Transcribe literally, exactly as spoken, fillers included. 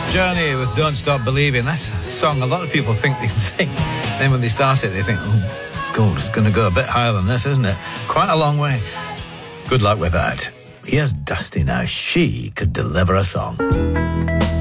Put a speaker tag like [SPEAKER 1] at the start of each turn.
[SPEAKER 1] Journey with Don't Stop Believing. That's a song a lot of people think they can sing. Then when they start it, they think, oh, God, it's going to go a bit higher than this, isn't it? Quite a long way. Good luck with that. Here's Dusty now. She could deliver a song.